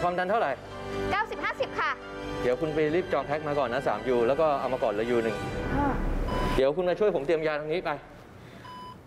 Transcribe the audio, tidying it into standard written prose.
ความดันเท่าไหร่ 90/50ค่ะเดี๋ยวคุณไปรีบจองแพ็คมาก่อนนะ3 ยูแล้วก็เอามาก่อนละยู 1เดี๋ยวคุณมาช่วยผมเตรียมยาทางนี้ไป